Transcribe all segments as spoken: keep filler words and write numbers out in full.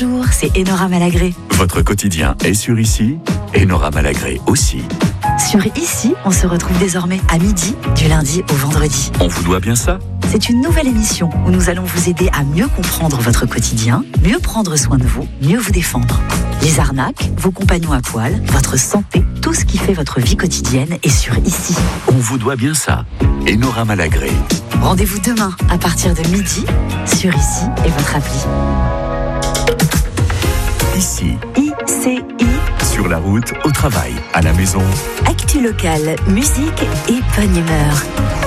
Bonjour, c'est Enora Malagré. Votre quotidien est sur Ici, Enora Malagré aussi. Sur Ici, on se retrouve désormais à midi, du lundi au vendredi. On vous doit bien ça ? C'est une nouvelle émission où nous allons vous aider à mieux comprendre votre quotidien, mieux prendre soin de vous, mieux vous défendre. Les arnaques, vos compagnons à poil, votre santé, tout ce qui fait votre vie quotidienne est sur Ici. On vous doit bien ça, Enora Malagré. Rendez-vous demain à partir de midi sur Ici et votre appli. Ici, I C I, sur la route, au travail, à la maison. actu locale, musique et bonne humeur.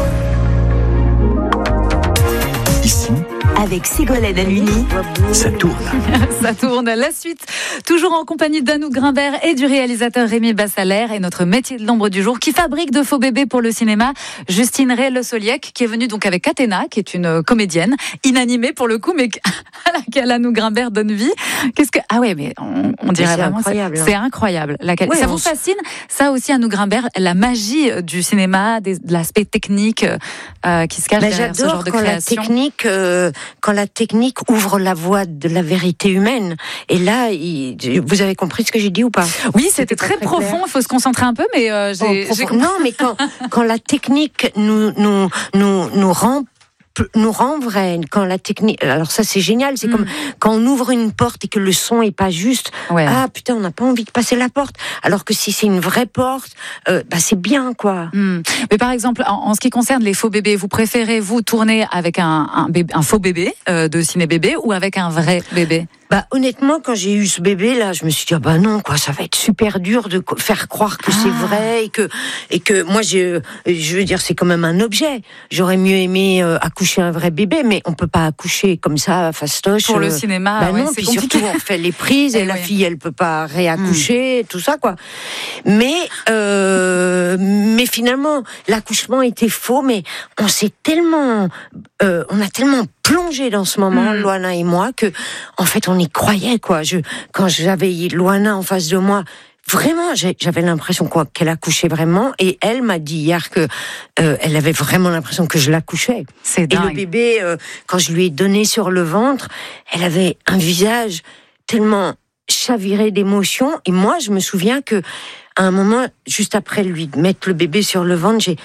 Ici, Avec Ségolène Haluni, ça tourne. Ça tourne. La suite, toujours en compagnie d'Anouk Grimbert et du réalisateur Rémi Bassalaire et notre métier de l'ombre du jour qui fabrique de faux bébés pour le cinéma, Justine Ray-Le Soliec, qui est venue donc avec Athéna, qui est une comédienne inanimée pour le coup, mais à laquelle Anouk Grimbert donne vie. Qu'est-ce que ah ouais, mais on, on dirait c'est vraiment incroyable, c'est, hein. c'est incroyable. Laquelle, Ouais, ça on vous s- fascine ça aussi, Anouk Grimbert, la magie du cinéma, des, de l'aspect technique euh, qui se cache Ben, derrière ce j'adore genre de quand la création. technique, euh, quand la technique ouvre la voie de la vérité humaine. Et là, il- vous avez compris ce que j'ai dit ou pas? Oui, c'était, C'était pas très, très profond. Il faut se concentrer un peu, mais euh, Oh, j'ai, profond. j'ai compris. Non, mais quand, quand la technique nous, nous, nous, nous rend nous rend vrai, quand la technique, alors ça c'est génial, c'est Mm. comme quand on ouvre une porte et que le son est pas juste, Ouais. ah putain on n'a pas envie de passer la porte, alors que si c'est une vraie porte, euh, bah c'est bien quoi. Hmm. Mais par exemple, en, en ce qui concerne les faux bébés, vous préférez vous tourner avec un, un, bébé, un faux bébé euh, de ciné-bébé ou avec un vrai bébé? Bah honnêtement, quand j'ai eu ce bébé là, je me suis dit ah bah non quoi, ça va être super dur de co- faire croire que Ah. c'est vrai et que et que moi je je veux dire c'est quand même un objet. J'aurais mieux aimé euh, accoucher un vrai bébé, mais on peut pas accoucher comme ça fastoche. Pour le euh, cinéma, bah ouais, non, c'est puis compliqué. surtout on fait les prises et, Eh la oui. fille elle peut pas réaccoucher, tout ça quoi. Mais euh, mais finalement l'accouchement était faux, mais on s'est tellement euh, on a tellement plongé dans ce moment, Mm. Loana et moi, que en fait on y croyait quoi. Je quand j'avais Loana en face de moi. Vraiment, j'ai- j'avais l'impression quoi qu'elle accouchait vraiment, et elle m'a dit hier que euh, elle avait vraiment l'impression que je l'accouchais. C'est Et dingue. le bébé, euh, quand je lui ai donné sur le ventre, elle avait un visage tellement chaviré d'émotion. Et moi, je me souviens que à un moment, juste après lui mettre le bébé sur le ventre, j'ai,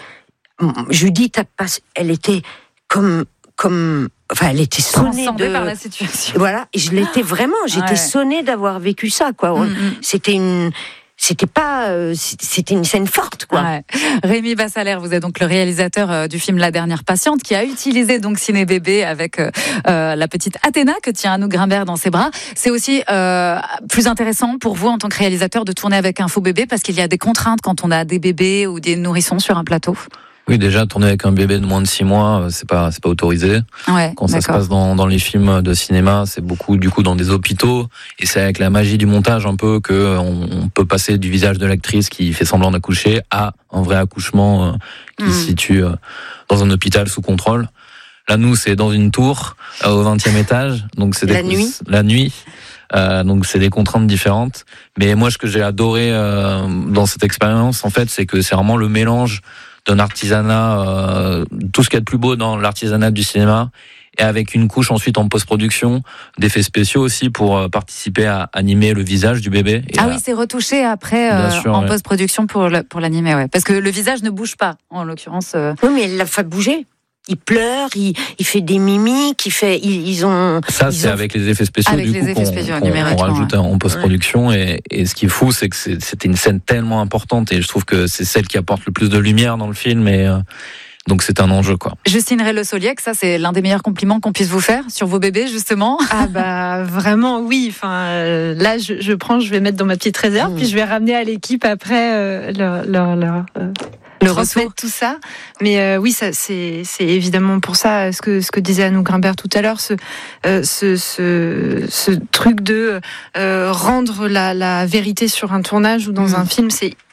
je lui dis, t'as pas, elle était comme, comme, enfin, elle était sonnée Transcendé de, par la situation. voilà. Et je l'étais vraiment. J'étais Ouais. sonnée d'avoir vécu ça, quoi. Mm, mm. C'était une, c'était pas, euh, c'était une scène forte, quoi. Ouais. Rémi Bassalaire, vous êtes donc le réalisateur euh, du film La Dernière Patiente, qui a utilisé donc Ciné Bébé avec euh, euh, la petite Athéna que tient Anouk Grimbert dans ses bras. C'est aussi euh, plus intéressant pour vous en tant que réalisateur de tourner avec un faux bébé parce qu'il y a des contraintes quand on a des bébés ou des nourrissons sur un plateau. Oui, déjà, tourner avec un bébé de moins de six mois, c'est pas, c'est pas autorisé. Ouais, Quand ça se d'accord. passe dans, dans les films de cinéma, c'est beaucoup, du coup, dans des hôpitaux. Et c'est avec la magie du montage, un peu, que on, on peut passer du visage de l'actrice qui fait semblant d'accoucher à un vrai accouchement euh, qui Mm. se situe euh, dans un hôpital sous contrôle. Là, nous, c'est dans une tour, euh, au vingtième étage. Donc, c'est La des, nuit. La nuit. Euh, donc, c'est des contraintes différentes. Mais moi, ce que j'ai adoré euh, dans cette expérience, en fait, c'est que c'est vraiment le mélange d'un artisanat, euh, tout ce qu'il y a de plus beau dans l'artisanat du cinéma, et avec une couche ensuite en post-production, d'effets spéciaux aussi pour euh, participer à animer le visage du bébé. Et Ah à- oui, c'est retouché après euh, Bien sûr, en ouais. post-production pour, le, pour l'animer, ouais. Parce que le visage ne bouge pas, en l'occurrence. euh. Oui, mais elle l'a fait bouger. Il pleure, il, il fait des mimiques, il fait, ils, ils ont. Ça, ils c'est ont- avec les effets spéciaux Avec du les coup, effets qu'on, spéciaux, qu'on- qu'on numériquement, rajoute ouais. en post-production. Et, et ce qui est fou, c'est que c'est, c'était une scène tellement importante, et je trouve que c'est celle qui apporte le plus de lumière dans le film. Et euh, donc, c'est un enjeu, quoi. Justine Ray-Le Soliec, ça c'est l'un des meilleurs compliments qu'on puisse vous faire sur vos bébés, justement. Ah bah vraiment oui. Enfin euh, là je, je prends, je vais mettre dans ma petite réserve, Mmh. puis je vais ramener à l'équipe après euh, leur leur, leur euh, Le transmettre retour. tout ça. Mais euh, oui, ça c'est c'est évidemment pour ça ce que ce que disait Anouk Grimbert tout à l'heure, ce euh, ce, ce ce truc de euh, rendre la la vérité sur un tournage ou dans Mmh. un film, c'est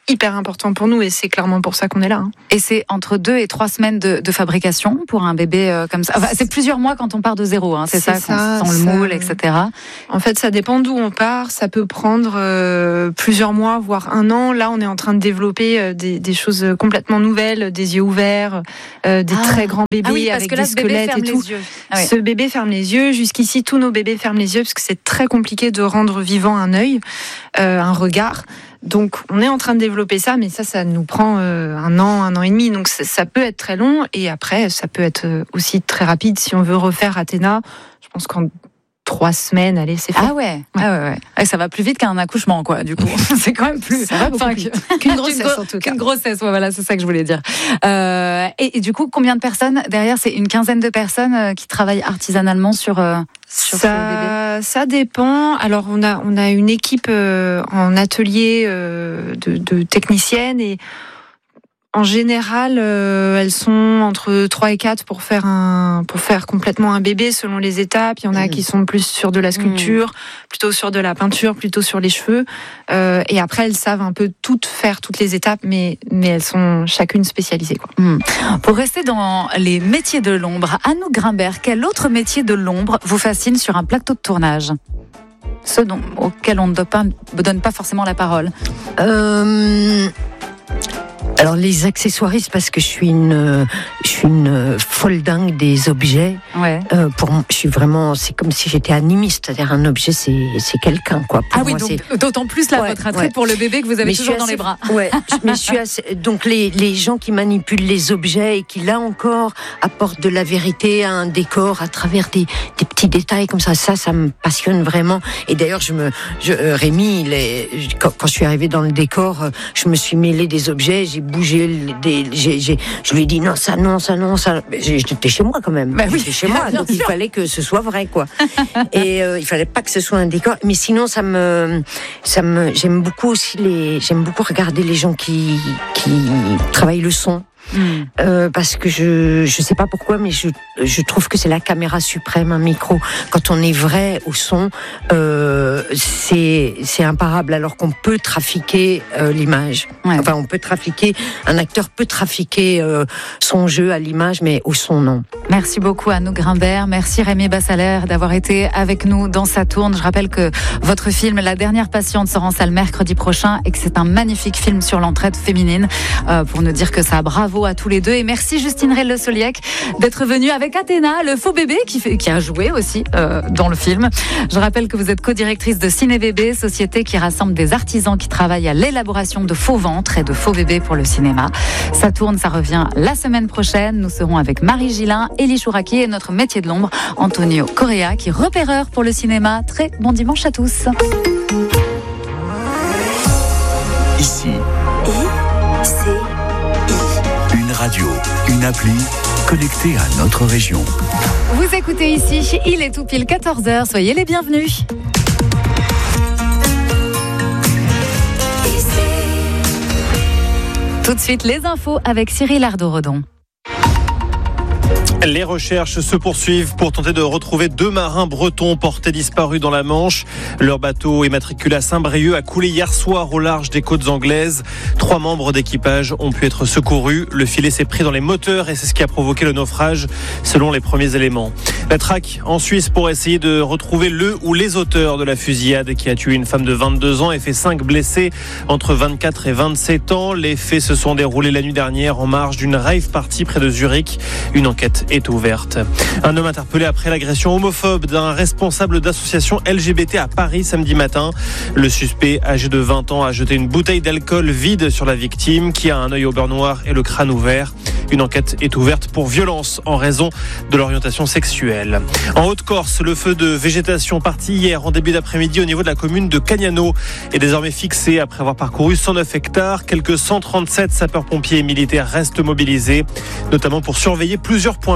hyper important pour nous et c'est clairement pour ça qu'on est là. Hein. Et c'est entre deux et trois semaines de, de fabrication pour un bébé euh, comme ça. Enfin, c'est plusieurs mois quand on part de zéro, hein, c'est, c'est ça, ça, quand on sent le moule, et cetera. En fait, ça dépend d'où on part. Ça peut prendre euh, plusieurs mois, voire un an. Là, on est en train de développer euh, des, des choses complètement nouvelles, des yeux ouverts, euh, des ah. très grands bébés ah oui, avec là, des squelettes et tout. Ah oui. Ce bébé ferme les yeux. Jusqu'ici, tous nos bébés ferment les yeux parce que c'est très compliqué de rendre vivant un œil, euh, un regard. Donc, on est en train de développer ça, mais ça, ça nous prend euh, un an, un an et demi. Donc, ça, ça peut être très long. Et après, ça peut être aussi très rapide. Si on veut refaire Athéna, je pense qu'en trois semaines, allez, c'est fait. Ah ouais, ouais. Ah ouais, ouais. Et ça va plus vite qu'un accouchement, quoi, du coup. C'est quand même plus... Ça va beaucoup enfin, plus vite. Qu'une grossesse, en tout cas. Qu'une grossesse, ouais, voilà, c'est ça que je voulais dire. Euh, et, et du coup, combien de personnes derrière? C'est une quinzaine de personnes euh, qui travaillent artisanalement sur... Euh, Sur ça, ça dépend. Alors on a on a une équipe euh, en atelier euh, de, de techniciennes et en général euh, elles sont entre trois et quatre pour faire un pour faire complètement un bébé selon les étapes. Il y en a mmh. qui sont plus sur de la sculpture, mmh. plutôt sur de la peinture, plutôt sur les cheveux. Euh, et après elles savent un peu toutes faire toutes les étapes, mais mais elles sont chacune spécialisées, quoi. Mmh. Pour rester dans les métiers de l'ombre, Anouk Grimbert, quel autre métier de l'ombre vous fascine sur un plateau de tournage? Ceux dont, auxquels on ne donne pas, donne pas forcément la parole. Euh... Alors les accessoiristes, parce que je suis une, je suis une folle dingue des objets. Ouais. Euh, pour moi, je suis vraiment, c'est comme si j'étais animiste, c'est-à-dire un objet, c'est, c'est quelqu'un, quoi. Pour ah oui, moi, donc c'est... d'autant plus là, ouais, votre attrait ouais. pour le bébé que vous avez mais toujours dans assez, les bras. Ouais, mais je suis assez, donc les les gens qui manipulent les objets et qui là encore apportent de la vérité à un décor à travers des des petits détails comme ça, ça, ça me passionne vraiment. Et d'ailleurs, je me, je, euh, Rémi, il est, quand, quand je suis arrivée dans le décor, je me suis mêlée des objets, j'ai bougé, des, j'ai, j'ai, je lui ai dit non, ça, non, ça, non, ça. J'étais chez moi quand même. Bah oui, j'étais chez moi, donc sûr. Il fallait que ce soit vrai, quoi. Et euh, il fallait pas que ce soit un décor. Mais sinon, ça me, ça me, j'aime beaucoup aussi les, j'aime beaucoup regarder les gens qui, qui travaillent le son. Mmh. Euh, parce que je je sais pas pourquoi, mais je je trouve que c'est la caméra suprême, un micro. Quand on est vrai au son, euh, c'est c'est imparable. Alors qu'on peut trafiquer euh, l'image. Ouais. Enfin, on peut trafiquer. Un acteur peut trafiquer euh, son jeu à l'image, mais au son non. Merci beaucoup Anouk Grimbert. Merci Rémi Bassalaire d'avoir été avec nous dans Sa Tourne. Je rappelle que votre film La Dernière Patiente sort en salle mercredi prochain et que c'est un magnifique film sur l'entraide féminine. Euh, pour nous dire que ça, bravo à tous les deux. Et merci Justine Rey-Le Soliec d'être venue avec Athéna, le faux bébé qui, fait, qui a joué aussi euh, dans le film. Je rappelle que vous êtes co-directrice de Ciné Bébé, société qui rassemble des artisans qui travaillent à l'élaboration de faux ventres et de faux bébés pour le cinéma. Ça tourne, ça revient la semaine prochaine. Nous serons avec Marie Gillin, Élie Chouraki et notre métier de l'ombre, Antonio Correa, qui est repéreur pour le cinéma. Très bon dimanche à tous. Ici. Et c'est une radio, une appli connectée à notre région. Vous écoutez ici, il est tout pile quatorze heures, soyez les bienvenus. Tout de suite, les infos avec Cyril Ardo-Redon. Les recherches se poursuivent pour tenter de retrouver deux marins bretons portés disparus dans la Manche. Leur bateau immatriculé à Saint-Brieuc a coulé hier soir au large des côtes anglaises. Trois membres d'équipage ont pu être secourus. Le filet s'est pris dans les moteurs et c'est ce qui a provoqué le naufrage, selon les premiers éléments. La traque en Suisse pour essayer de retrouver le ou les auteurs de la fusillade qui a tué une femme de vingt-deux ans et fait cinq blessés entre vingt-quatre et vingt-sept ans. Les faits se sont déroulés la nuit dernière en marge d'une rave party près de Zurich. Une enquête est ouverte. Un homme interpellé après l'agression homophobe d'un responsable d'association L G B T à Paris samedi matin. Le suspect, âgé de vingt ans, a jeté une bouteille d'alcool vide sur la victime qui a un œil au beurre noir et le crâne ouvert. Une enquête est ouverte pour violence en raison de l'orientation sexuelle. En Haute-Corse, le feu de végétation parti hier en début d'après-midi au niveau de la commune de Cagnano est désormais fixé après avoir parcouru cent neuf hectares. Quelques cent trente-sept sapeurs-pompiers et militaires restent mobilisés, notamment pour surveiller plusieurs points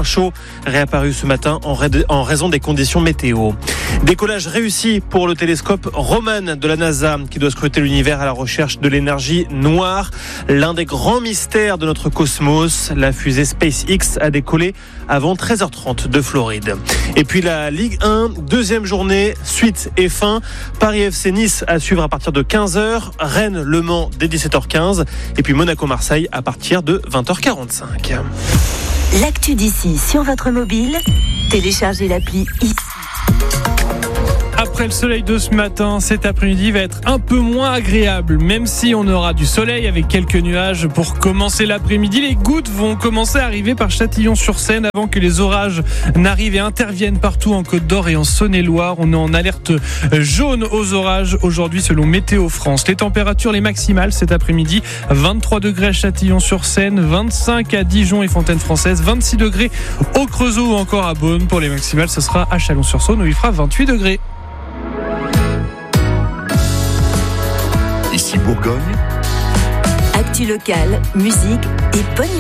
point chaud réapparu ce matin en, ra- en raison des conditions météo. Décollage réussi pour le télescope Roman de la NASA qui doit scruter l'univers à la recherche de l'énergie noire. L'un des grands mystères de notre cosmos, la fusée SpaceX a décollé avant treize heures trente de Floride. Et puis la Ligue un, deuxième journée, suite et fin. Paris F C Nice à suivre à partir de quinze heures. Rennes Le Mans dès dix-sept heures quinze. Et puis Monaco-Marseille à partir de vingt heures quarante-cinq. L'actu d'ici sur votre mobile, téléchargez l'appli ici. Après le soleil de ce matin, cet après-midi va être un peu moins agréable. Même si on aura du soleil avec quelques nuages pour commencer l'après-midi, les gouttes vont commencer à arriver par Châtillon-sur-Seine avant que les orages n'arrivent et interviennent partout en Côte d'Or et en Saône-et-Loire. On est en alerte jaune aux orages aujourd'hui selon Météo France. Les températures, les maximales cet après-midi, vingt-trois degrés à Châtillon-sur-Seine, vingt-cinq à Dijon et Fontaine-Française, vingt-six degrés au Creusot ou encore à Beaune. Pour les maximales, ce sera à Chalon-sur-Saône où il fera vingt-huit degrés. Ici Bourgogne. Actu locale, musique et bonne